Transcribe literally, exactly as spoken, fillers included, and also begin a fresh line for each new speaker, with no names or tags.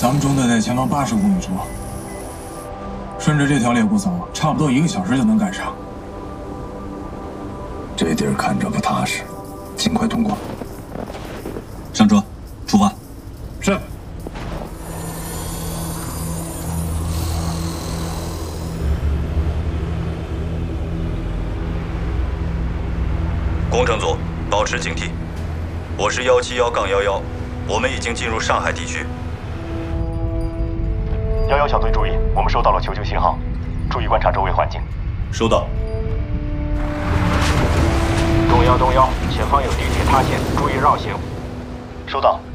咱们中队在前方八十公里处，顺着这条猎户走，差不多一个小时就能赶上。
这地儿看着不踏实，尽快通过。
上车，出发。
是。
工程组，保持警惕。我是幺七幺杠幺幺，我们已经进入上海地区。
幺幺小队注意，我们收到了求救信号，注意观察周围环境。
收到。
东幺东幺，前方有地铁塌陷，注意绕行。收到。